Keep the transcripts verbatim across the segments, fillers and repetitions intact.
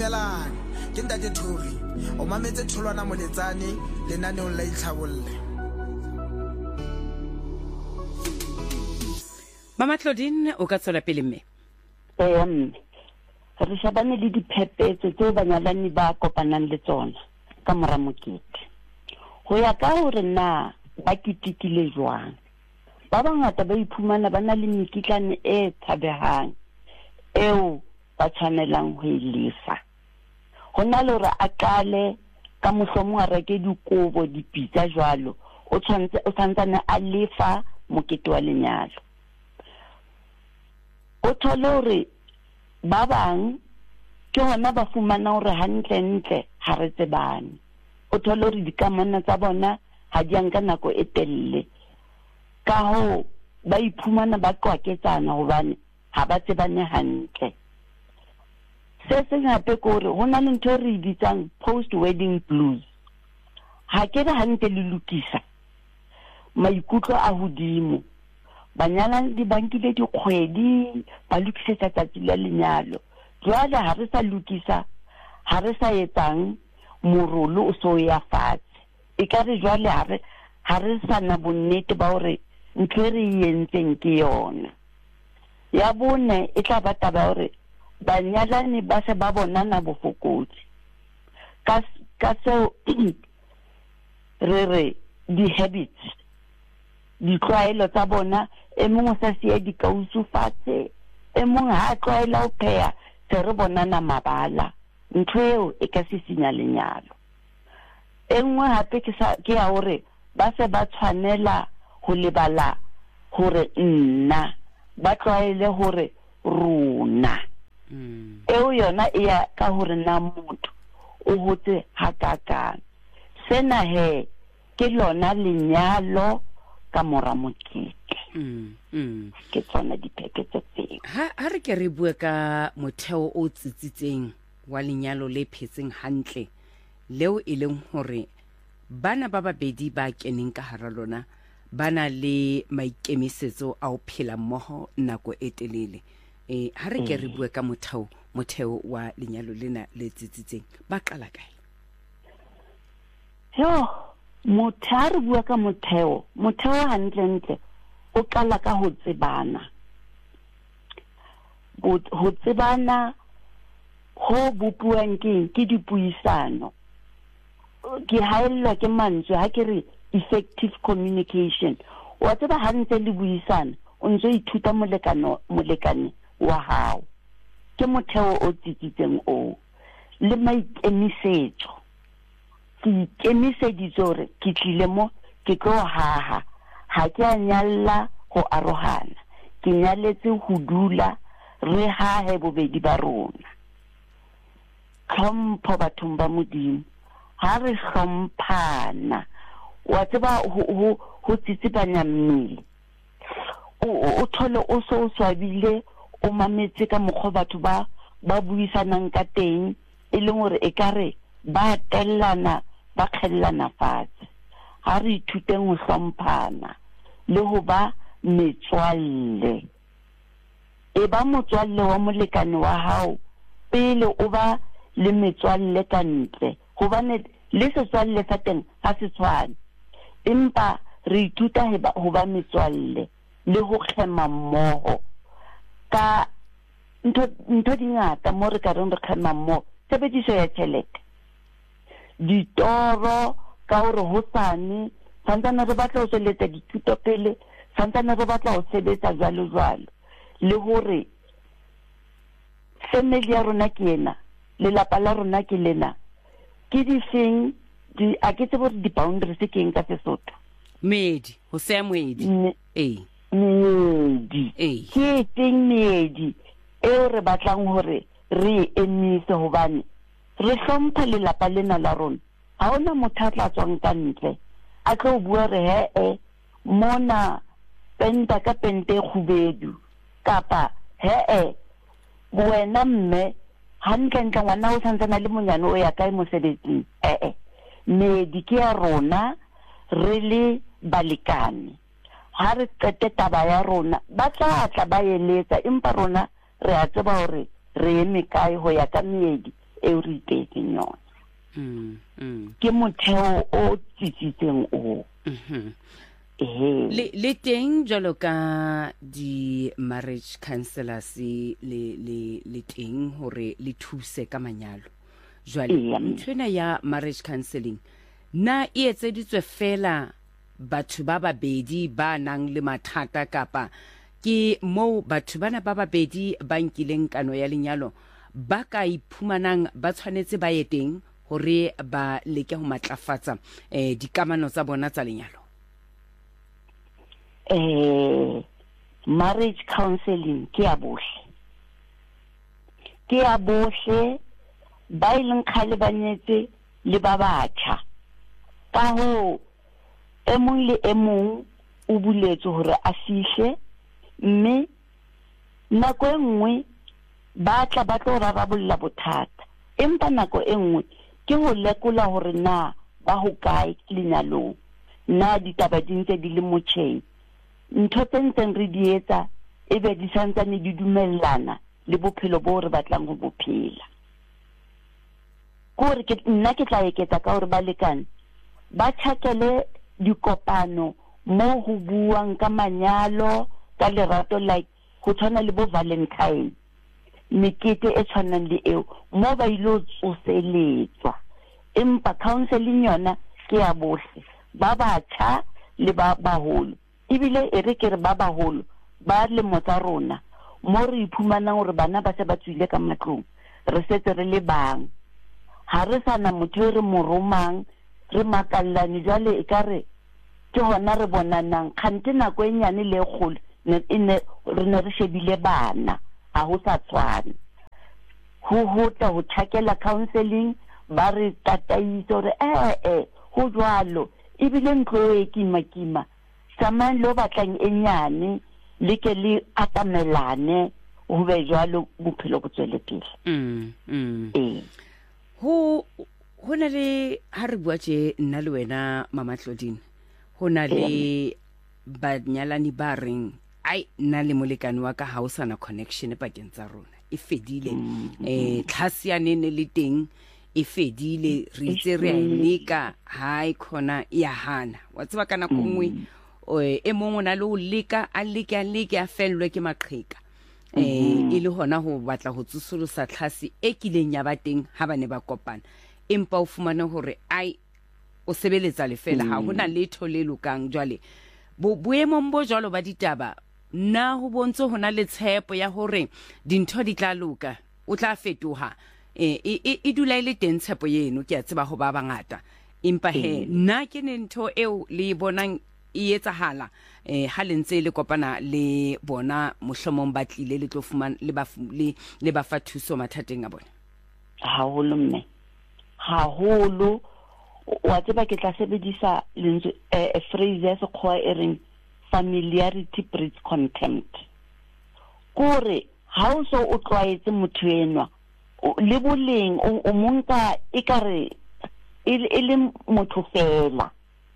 Dumelang, ke Ntate Thori. O mametse Tholwana Moletsane lenaneong la Itlhabolle. Mama Claudine o ka tswela pele mme. Em re shebane le diphephetso tseo banyalani ba kopanang le tsona ka mora mokete. Ho ya ka hore na ba kitikile jwang. Ba bangata ba iphumana ba na le mekitlane e thabehang eo ba tshwanelang ho ilifa. Ho na le hore a qale ka mohlomong a reke dikobo dipitsa jwalo, o tshwantse o tsantsane a lefa mokete wa lenyalo. O thole hore ba bang ke hona ba fumana hore hantle ntle ha re tsebane. O thole hore dikamano tsa bona ha di nka nako e telle. Ka ho ba iphumana ba qwaketsana hobane ha ba tsebane hantle. Se se gape ke hore ho na le ntho re bitsang post wedding blues. Ha ke re hantle le lokisa maikutlo a hodimo. Banyalani di bankile dikgwedi ba lokisetsa tsatsi la lenyalo. Jwale ha re sa lokisa, ha re sa etsang morolo o so ya fatshe. E ka re jwale ha re ha re sa na bonnete ba hore ntho re yentseng ke yona. Ya bone e tla ba taba hore banyalani ba se ba bonana bofokodi. Ka ka seo re re di habits di tlwaelo tsa bona, e mongwe sa siya dikausu fatshe, e mongwe ha tlwaela ho pheha se re bonana mabala. Ntho eo e ka se senya lenyalo. E nngwe hape ke sa ke ya hore ba se ba tshwanela ho lebala hore nna, ba tlwaele hore rona. Mm. Eo yona e ya ka hore na motho o hotse hakakang. Sena he ke lona lenyalo ka mora mokete. Mm, mm. Ke tsona diphephetso tseo. Ha ha re ke re bua ka motheo o tsitsitseng wa lenyalo le phetseng hantle, leo e leng hore bana ba babedi ba keneng ka hara lona bana le maikemisetso a ho phela mmoho nako e telele. Eh ha re ke re bua ka motheo motheo wa lenyalo lena le tsitsitseng, ba qala kae? Yo motheo re bua ka motheo, motheo hantle ntle o qala ka ho tsebana. Ho tsebana ho bupuang ke ke dipuisano. Ke haella ke mantswe ha ke re effective communication. Wa tseba hantle le buisana o ntse ithuta molekano molekane wa hao. Ke motheo o tsitsitseng o le maikemisetso. Ke ikemiseditse hore ke tlile mo ke tlo haha, ha ke a nyalla ho arohana, ke nyaletse ho dula re hahe bobedi ba rona. Hlompho bathong ba Modimo, ha re hlomphana. Wa tseba ho ho tsitsipanya mmele, o thole o so swabile, o mametse ka mokgwa batho ba ba buisanang ka teng, e leng hore e kare ba tellana ba khellana fatshe. Ha re ithuteng ho hlomphana le ho ba metswalle. E ba motswalle wa molekane wa hao pele o ba le metswalle ka ntle, hobane le setswalle sa teng ha se tshwane. Empa re ithuta ho ba metswalle le ho kgema mmoho ka ntho ntho dingata mo re ka reng re kgema mmoho. Tshebediso ya tjhelete, ditoro ka hore hosane santsane re batla ho tsweletsa dithuto pele, santsane re batla ho sebetsa jwalo jwalo, le hore family ya rona ke ena, lelapa la rona ke lena. Ke di feng di a ke tsebo di boundaries ke eng ka Sesotho? Medi, ho se moedi. Eh. Medi. Eh. Ke teng medi e re batlang hore re emise hobane re hlompha lelapa lena la rona. Ha ona motho a tla tswang ka ntle a tlo bua re he e mona penta ka pente khubedu kapa he e wena mme hantle ntle ngwana o santsana le monyane o ya kae mosebetsing. Eh eh medi ke ya rona re le balekane. Ha re qete taba ya rona ba tla tla ba eletsa, empa rona re a tseba hore re eme kae ho ya ka meedi e re ipetseng yona. mm mm Ke motheo o tsitsitseng o. mhm Eh. le le teng jalo ka di marriage counselors le le le teng hore le thuse ka manyalo. Jwale nthwena ya marriage counseling na e etseditswe fela batho ba babedi ba nang le mathata, kapa ke mo batho bana ba babedi ba nkileng kano ya lenyalo ba ka iphumanang ba tshwanetse ba yeteng hore ba leke ho matlafatsa eh dikamano tsa bona tsa lenyalo? Eh, marriage counseling ke ya bohle. Ke ya bohle ba ileng khale ba nyetse le ba batjha. Ka ho e mong le e mong o buletse hore a fihle, mme nako e nngwe ba tla ba tlo rarabolla bothata, empa nako e nngwe ke ho lekola hore na ba ho kae lenyalong, na ditaba di ntse di le motjheng, ntho tse ntseng re di etsa e be di santsane di dumellana le bophelo bo re batlang ho bophela. Kore ke nna ke tla eketsa ka hore ba lekane ba tshakele dikopano mo ho buang ka manyalo, ka lerato, like ho tshwana le bo Valentine, mekete e tshwanang le eo mo ba ilo tsoseletswa. Empa counseling yona ke ya bohle, ba batjha le ba baholo. Ebile e re ke re ba baholo ba le motsa rona mo re iphumanang hore bana ba se ba tswile ka matlong, re setse re le bang, ha re sana motho re mo romang, re makallane jwale e ka re ke hona re bonanang. Kgante nako e nyane le e kgolo re ne re shebile bana, ha ho sa tshwana. Ho hota ho tshakela counseling, ba re tataise hore eh eh ho jwalo, ebile ntlo e kima kima tsamayang lo batlang e nyane le ke le atamelane ho be jwalo bophelo bo tswele pele. mm mm Eh. ho ho na le ha re bua tje nna le wena Mama Tlodine, ho na le banyalani ba reng ai nna le molekane wa ka ha o sana connection pakeng tsa rona, e fedile. eh tlhasiane ne le teng e fedile, re itse re a leka ha ikona ya hana wa tseba kana kongwe e mongwe na le o leka a leka a leka a fellwe ke maqheka eh e le hona ho batla ho tsosolosa tlhasi e kileng ya ba teng ha bane ba kopana, empa o fumane hore ai o sebeletsa lefela ha hona letho le lokang. Jwale bo boemong bo jalo ba ditaba na ho bontse hona le tshepo ya hore dintho di tla loka, o tla fetoha, e e dula ile teng tshepo yeno ke a tseba ho ba bangata, empa he nna ke ne ntho eo le bonang e etsahala eh ha le ntse le kopana le bona mohlomong ba tlile le tlo fumana le ba le ba fa thuso mathateng a bona? Haholo mme, haholo. Wa tseba ke tla sebedisa lentswe a phrase ya sekgowa e reng familiarity breeds contempt. Kore ha o so o tlwaetse motho enwa le boleng o monka e kare e le motho fela.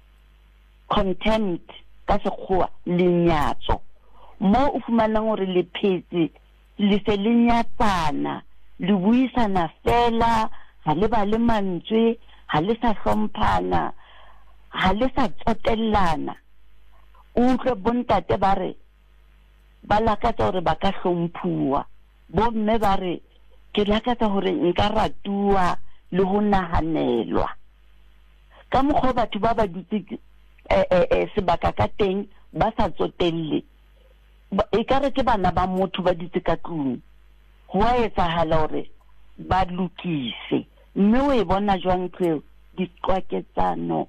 Contempt ka sekgowa lenyatso, mo o fumanang hore le phetse le se le nyatsana, le buisana fela, ha le ba le mantswe, ha le sa hlomphana, ha le sa tsotellana. O utlwe bontate ba re ba lakatsa hore ba ka hlomphuwa, bo mme ba re ke lakatsa hore nka ratua le ho nahanelwa. Ka mokgwa batho ba ba dutse eh eh sebaka ka teng ba sa tsotelle, e ka re ke bana ba motho ba dutse ka tlung, ho a etsahala hore ba lokise. Mme o e bona jwang tseo diqwaketsano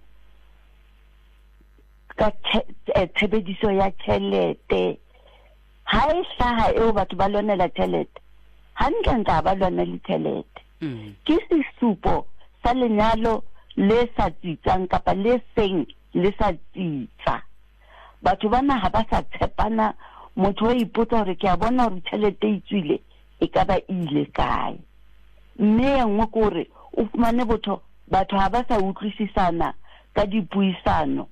ka tshebediso ya tjhelete, ha e hlaha eo batho ba lwanela tjhelete, hantle nka ba lwanela tjhelete. Ke sesupo sa lenyalo le sa tsitsang kapa le seng le sa tsitsa. Batho bana ha ba sa tshepana, motho wa ipotsa hore ke a bona hore tjhelete e tswile e ka ba ile kae. Mme engwe kore o fumane botho batho ha ba sa utlwisisana ka dipuisano,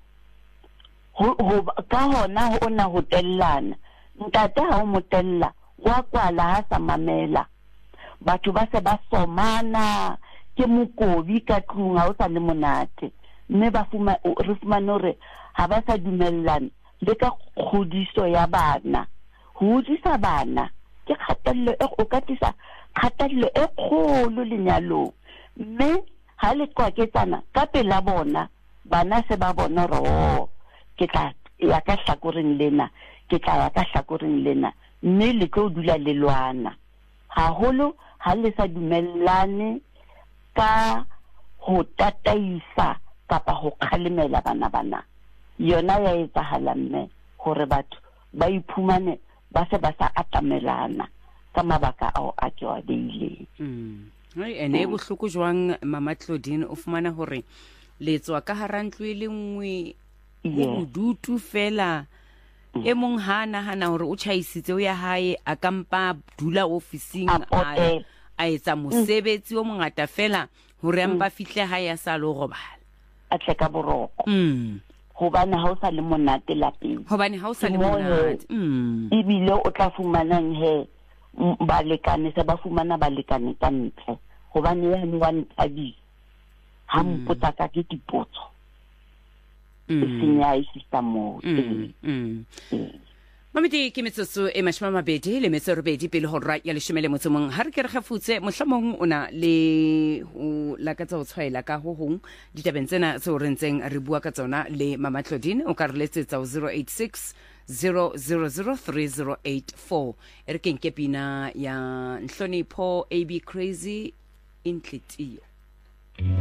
ka hona ho na ho tellana. Ntate ha o motella wa kwala ha sa mamela, batho ba se ba somana ke mokobi ka tlung ha o sa le monate mme ba fuma re fumana hore ha ba sa dumellana le ka kgodiso ya bana ho hodisa bana ke kgatello e o ka tlisa kgatello e kgolo lenyalong mme ha le kwaketsana ka pela bona bana se ba bona ro ke tla ya ka hlakoreng lena ke tla ya ka hlakoreng lena mme le tlo dula le lwana haholo ha le sa dumellane ka ho tataisa kapa ho khalemela bana bana yona ya etsahala mme hore batho ba iphumane ba se ba sa atamelana ka mabaka ao a ke wa beileng mm hai ene bohloko jwang mama Claudine o fumana hore le tswa ka harantlo e lengwe o dutu fela e mong hana hana hore o chaisitse o ya hae a kampa dula officing a a etsa mosebetsi o mongata fela hore amba fihle hae a sa lo robala a tleka boroko mm hobane ha o sa le monate lapeng hobane ha o sa le monate mm ibile o tla fumanang he ba lekane se ba fumana ba lekane ka ntle hobane ya ni wa ntabi ha mpotsa ka ke dipotso sinya isista mo mm Mamedi ke metsotso e mashome a mabedi le metso e robedi pele ho ra ya leshome le motso mong ha re ke re gafutse mohlomong ona le ho lakatsa ho tshwaela ka ho hong ditabeng tsena tse o rentseng re bua ka tsona le mama Claudine o ka re letsetsa zero eight six zero zero zero three zero eight four e re ke nke pina ya Nhlonipho A B Crazy Inhlitiyo.